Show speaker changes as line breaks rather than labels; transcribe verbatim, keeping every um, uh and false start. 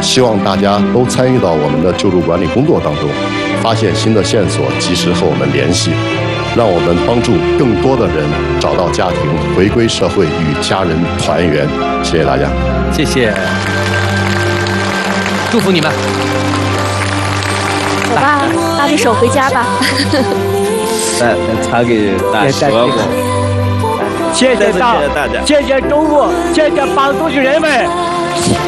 希望大家都参与到我们的救助管理工作当中，发现新的线索，及时和我们联系，让我们帮助更多的人找到家庭，回归社会，与家人团圆。谢谢大家，
谢谢，祝福你们。
走吧，拉着手回家吧。
来，查给大十万块。
谢谢大，谢谢大家，谢谢中国，谢谢帮助的人们。